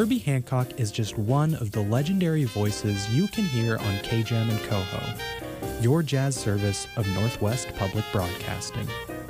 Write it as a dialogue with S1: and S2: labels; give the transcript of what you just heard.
S1: Herbie Hancock is just one of the legendary voices you can hear on KJAM and Coho, your jazz service of Northwest Public Broadcasting.